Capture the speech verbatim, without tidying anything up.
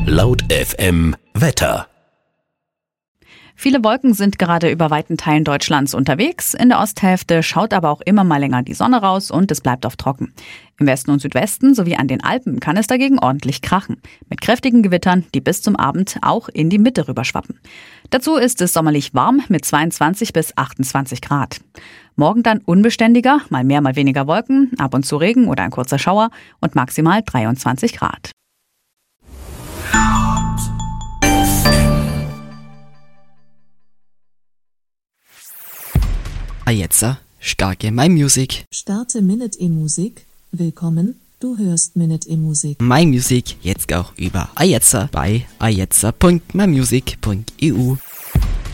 Laut F M Wetter. Viele Wolken sind gerade über weiten Teilen Deutschlands unterwegs. In der Osthälfte schaut aber auch immer mal länger die Sonne raus und es bleibt oft trocken. Im Westen und Südwesten sowie an den Alpen kann es dagegen ordentlich krachen. Mit kräftigen Gewittern, die bis zum Abend auch in die Mitte rüberschwappen. Dazu ist es sommerlich warm mit zweiundzwanzig bis achtundzwanzig Grad. Morgen dann unbeständiger, mal mehr, mal weniger Wolken, ab und zu Regen oder ein kurzer Schauer und maximal dreiundzwanzig Grad. Ah, jetzt starke My Music. Starte Minute E-Musik. Willkommen, du hörst Minute E-Musik. My Music jetzt auch über Ajetzer bei ajetzer punkt mymusic punkt e u.